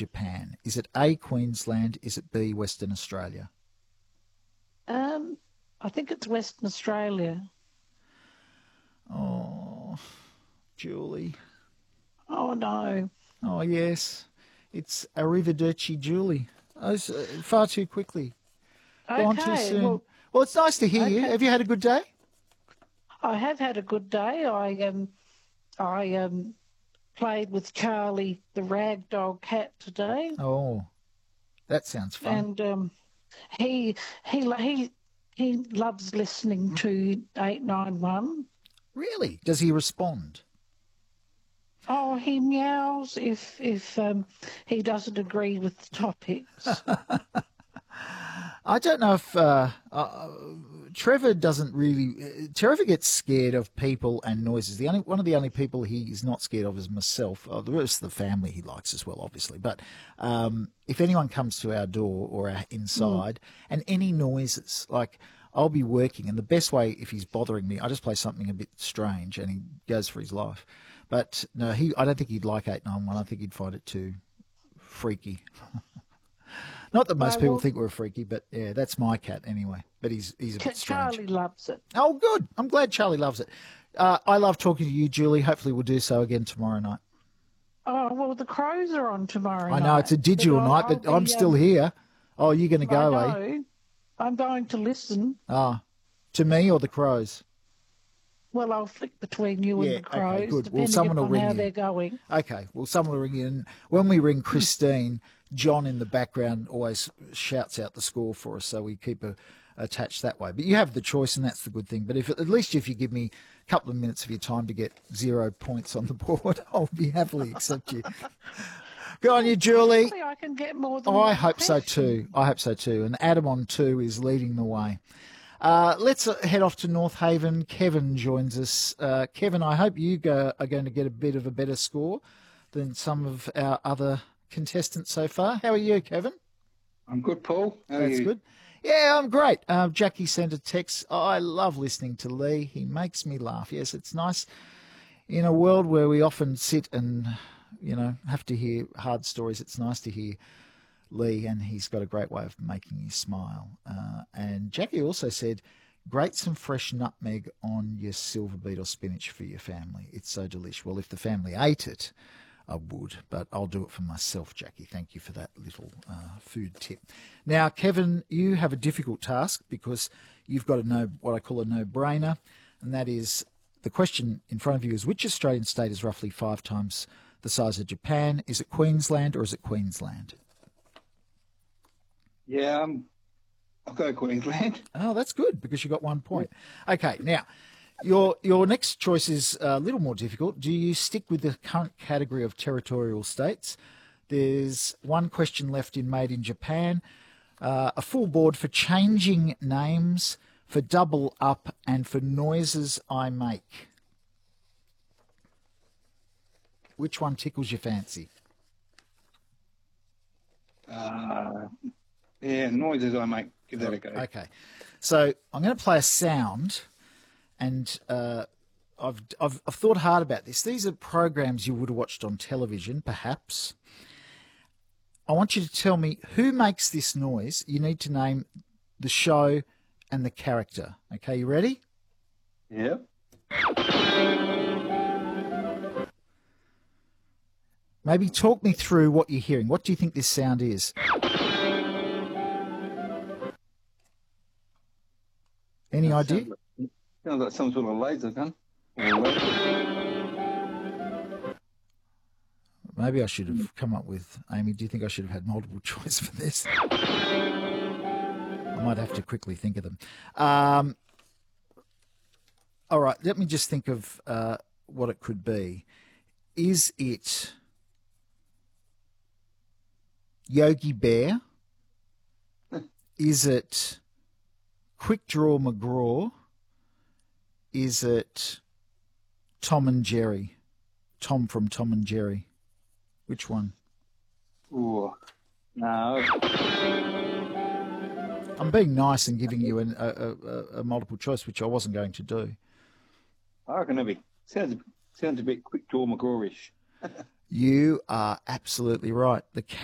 Japan? Is it A, Queensland? Is it B, Western Australia? I think it's Western Australia. Oh, Julie. Oh no. Oh, yes. It's Arrivederci, Julie. Oh, it's, far too quickly. Gone too Okay, soon. well, Well, it's nice to hear you. okay. Have you had a good day? I have had a good day. I played with Charlie, the ragdoll cat, today, Oh, that sounds fun. and he he he loves listening to 891. Really? Does he respond? Oh, he meows if he doesn't agree with the topics. I don't know if Trevor doesn't really. Trevor gets scared of people and noises. One of the only people he is not scared of is myself. The rest of the family he likes as well, obviously. But if anyone comes to our door or our Mm. inside, and any noises, like I'll be working, and the best way if he's bothering me, I just play something a bit strange, and he goes for his life. But no, I don't think he'd like 891. I think he'd find it too freaky. Not that most people Well, think we're freaky, but yeah, that's my cat anyway. But he's a bit strange. Charlie loves it. Oh, good. I'm glad Charlie loves it. I love talking to you, Julie. Hopefully, we'll do so again tomorrow night. Oh well, the Crows are on tomorrow I know it's night, a but digital night, I'll but I'm be. still here. Oh, you're going to I go, eh? know. I'm going to listen. Ah, to me or the Crows? Well, I'll flick between you and Yeah. the Okay. Crows, Good. Well, depending someone will upon ring how you. they're going. Okay. Well, someone will ring you. And when we ring Christine, John in the background always shouts out the score for us, so we keep attached that way. But you have the choice, and that's the good thing. But if at least if you give me a couple of minutes of your time to get 0 points on the board, I'll be happily accept you. Good on you, Julie. Hopefully, I can get more Oh, than I one hope so question. too. I hope so too. And Adam on 2 is leading the way. Let's head off to North Haven. Kevin joins us. Kevin, I hope you are going to get a bit of a better score than some of our other contestants so far. How are you, Kevin? I'm good, Paul. How are That's you? good. Yeah, I'm great. Jackie sent a text. Oh, I love listening to Lee. He makes me laugh. Yes, it's nice in a world where we often sit and, have to hear hard stories. It's nice to hear Lee, and he's got a great way of making you smile. And Jackie also said, grate some fresh nutmeg on your silver beet or spinach for your family. It's so delicious. Well, if the family ate it, I would, but I'll do it for myself, Jackie. Thank you for that little food tip. Now, Kevin, you have a difficult task because you've got to know what I call a no-brainer, and that is the question in front of you is which Australian state is roughly 5 times the size of Japan? Is it Queensland or is it Queensland? Yeah, I'll go Queensland. Oh, that's good because you got 1 point. Okay, now your next choice is a little more difficult. Do you stick with the current category of territorial states? There's one question left in Made in Japan, a full board for changing names, for double up, and for noises I make. Which one tickles your fancy? Yeah, noises I make. Give that a go. Okay, so I'm going to play a sound, and I've thought hard about this. These are programs you would have watched on television, perhaps. I want you to tell me who makes this noise. You need to name the show and the character. Okay, you ready? Yeah. Maybe talk me through what you're hearing. What do you think this sound is? Any idea? Sounds like some sort of laser gun. Maybe I should have come up with, Amy, do you think I should have had multiple choice for this? I might have to quickly think of them. All right, let me just think of what it could be. Is it Yogi Bear? Is it Quick Draw McGraw? Is it Tom and Jerry? Tom from Tom and Jerry? Which one? Ooh, no. I'm being nice and giving you a multiple choice, which I wasn't going to do. I reckon it'd be sounds a bit quick draw McGraw-ish. You are absolutely right. The